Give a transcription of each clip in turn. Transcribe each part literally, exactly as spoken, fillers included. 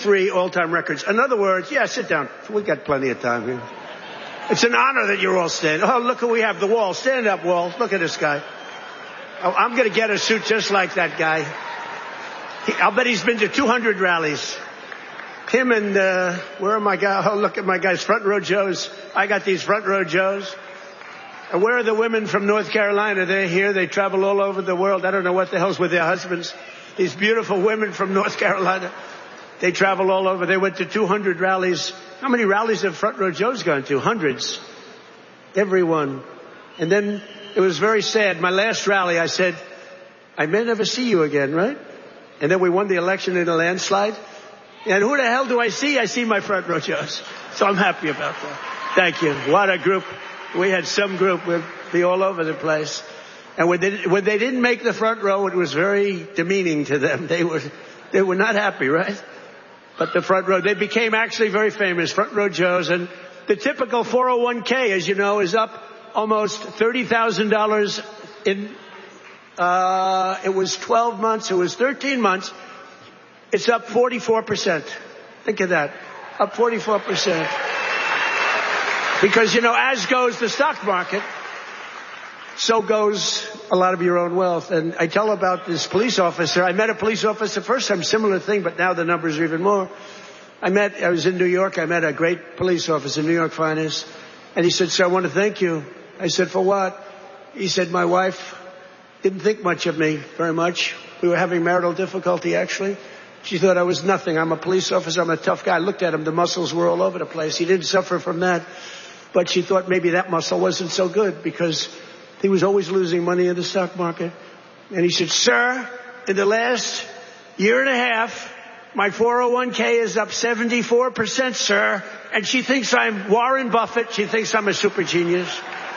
thirty-three all-time records. In other words, yeah, sit down. We got plenty of time here. It's an honor that you're all standing. Oh, look who we have, the Wall. Stand up, Wall. Look at this guy. Oh, I'm going to get a suit just like that guy. He, I'll bet he's been to two hundred rallies. Him and, uh, where are my guys? Oh, look at my guys, front row Joes. I got these front row Joes. And where are the women from North Carolina? They're here. They travel all over the world. I don't know what the hell's with their husbands. These beautiful women from North Carolina. They travel all over. They went to two hundred rallies. How many rallies have front row Joe's gone to? Hundreds. Everyone. And then it was very sad. My last rally, I said, I may never see you again, right? And then we won the election in a landslide. And who the hell do I see? I see my front row Joes. So I'm happy about that. Thank you. What a group. We had some group. We'd be all over the place. And when they, when they didn't make the front row, it was very demeaning to them. They were, they were not happy, right? But the front row, they became actually very famous, front row Joes. And the typical four oh one k, as you know, is up almost thirty thousand dollars in, uh, it was twelve months. It was thirteen months. It's up forty-four percent. Think of that. Up forty-four percent. Because, you know, as goes the stock market, so goes a lot of your own wealth. And I tell about this police officer. I met a police officer first time, similar thing, but now the numbers are even more. I met, I was in New York. I met a great police officer, New York finest. And he said, sir, I want to thank you. I said, for what? He said, my wife didn't think much of me very much. We were having marital difficulty, actually. She thought I was nothing. I'm a police officer. I'm a tough guy. I looked at him. The muscles were all over the place. He didn't suffer from that. But she thought maybe that muscle wasn't so good because he was always losing money in the stock market. And he said, sir, in the last year and a half, my four oh one k is up seventy-four percent, sir. And she thinks I'm Warren Buffett. She thinks I'm a super genius.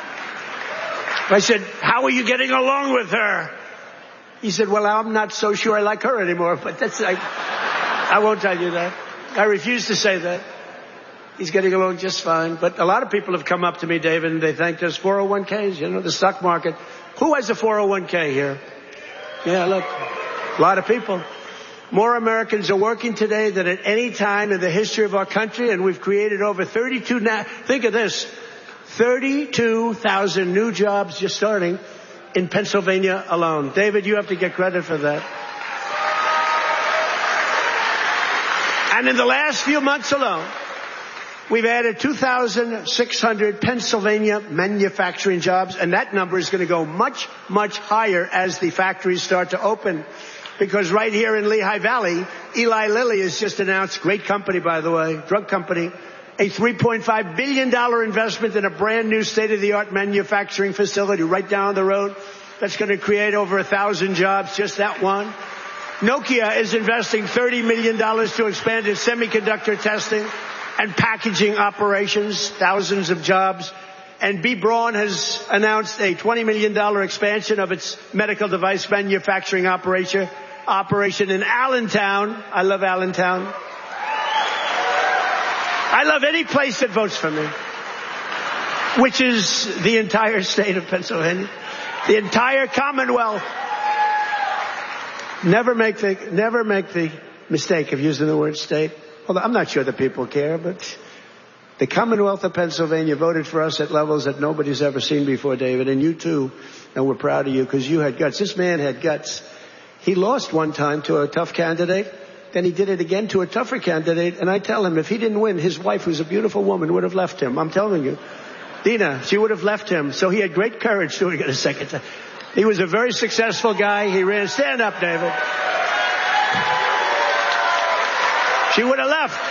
I said, how are you getting along with her? He said, well, I'm not so sure I like her anymore, but that's, I, I won't tell you that. I refuse to say that. He's getting along just fine. But a lot of people have come up to me, David, and they thanked us four oh one k's, you know, the stock market. Who has a four oh one k here? Yeah, look, a lot of people. More Americans are working today than at any time in the history of our country, and we've created over thirty-two, now, think of this, thirty-two thousand new jobs just starting in Pennsylvania alone. David, you have to get credit for that. And in the last few months alone, we've added two thousand six hundred Pennsylvania manufacturing jobs, and that number is going to go much, much higher as the factories start to open. Because right here in Lehigh Valley, Eli Lilly has just announced, great company, by the way, drug company, a three point five billion dollars investment in a brand new state-of-the-art manufacturing facility right down the road. That's going to create over a thousand jobs, just that one. Nokia is investing thirty million dollars to expand its semiconductor testing and packaging operations, thousands of jobs. And B. Braun has announced a twenty million dollars expansion of its medical device manufacturing operation, operation in Allentown. I love Allentown. I love any place that votes for me, which is the entire state of Pennsylvania, the entire Commonwealth. Never make the, never make the mistake of using the word state. Although I'm not sure that people care, but the Commonwealth of Pennsylvania voted for us at levels that nobody's ever seen before, David, and you too. And we're proud of you because you had guts. This man had guts. He lost one time to a tough candidate. Then he did it again to a tougher candidate. And I tell him if he didn't win, his wife, who's a beautiful woman, would have left him. I'm telling you. Dina, she would have left him. So he had great courage doing it a second time. He was a very successful guy. He ran. Stand up, David. She would have left.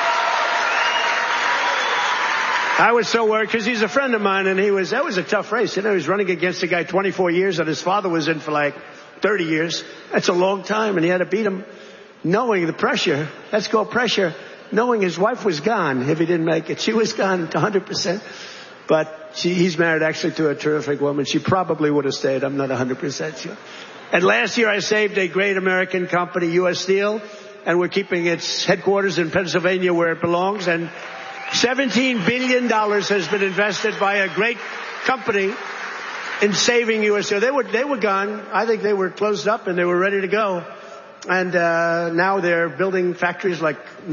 I was so worried because he's a friend of mine, and he was, that was a tough race. You know, he was running against a guy twenty-four years that his father was in for like thirty years. That's a long time, and he had to beat him knowing the pressure. Let's go pressure. Knowing his wife was gone if he didn't make it. She was gone one hundred percent. But she, he's married actually to a terrific woman. She probably would have stayed. I'm not one hundred percent sure. And last year I saved a great American company, U S Steel, and we're keeping its headquarters in Pennsylvania where it belongs. And seventeen billion dollars has been invested by a great company in saving U S Steel. They were, they were gone. I think they were closed up and they were ready to go. And uh, now they're building factories like